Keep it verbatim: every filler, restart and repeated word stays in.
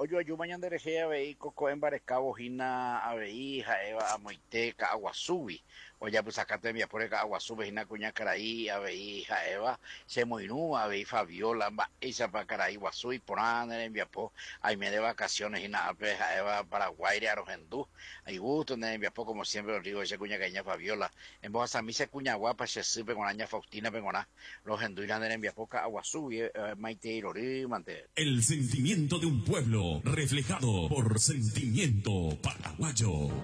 Oyo ayu mañana dereje avei coco en Barecabo hina avei jaeva amoiteca aguasubi. Oya pues acá mi por aguasubi hina cuña caraí avei jaeva se moinú avei Fabiola va esa para caraí guasui por en viapo ahí me de vacaciones hina ape jaeva Paraguay arojendú. Hay gusto en viapo como siempre os digo ese cuña caña Fabiola. En voz a mí se cuña guapa se sirve con aña Faustina pengona los enduiran en viapo aguasubi maite irori mante. El sentimiento de un pueblo reflejado por Sentimiento Paraguayo.